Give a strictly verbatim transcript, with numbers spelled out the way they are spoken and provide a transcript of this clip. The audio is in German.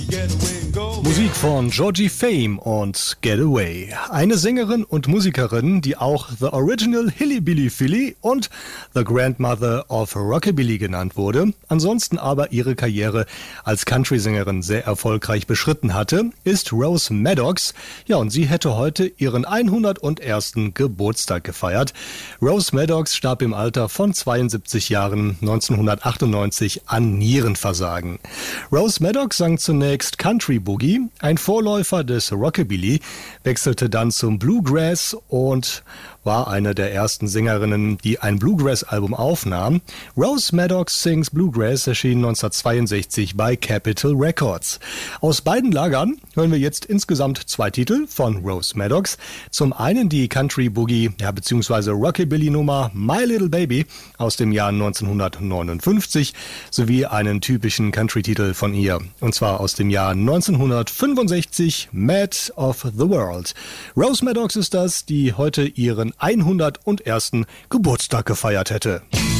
Musik von Georgie Fame und Get Away. Eine Sängerin und Musikerin, die auch The Original Hillybilly Philly und The Grandmother of Rockabilly genannt wurde, ansonsten aber ihre Karriere als Country-Sängerin sehr erfolgreich beschritten hatte, ist Rose Maddox. Ja, und sie hätte heute ihren hundertersten Geburtstag gefeiert. Rose Maddox starb im Alter von zweiundsiebzig Jahren neunzehnhundertachtundneunzig an Nierenversagen. Rose Maddox sang zunächst Country Boogie, ein Vorläufer des Rockabilly, wechselte dann zum Bluegrass und war eine der ersten Sängerinnen, die ein Bluegrass-Album aufnahm. Rose Maddox Sings Bluegrass erschien neunzehnhundertzweiundsechzig bei Capitol Records. Aus beiden Lagern hören wir jetzt insgesamt zwei Titel von Rose Maddox. Zum einen die Country Boogie, ja, beziehungsweise Rockabilly-Nummer My Little Baby aus dem Jahr neunzehnhundertneunundfünfzig sowie einen typischen Country-Titel von ihr, und zwar aus dem Jahr neunzehnhundertfünfundsechzig, Mad of the World. Rose Maddox ist das, die heute ihren hundertersten Geburtstag gefeiert hätte.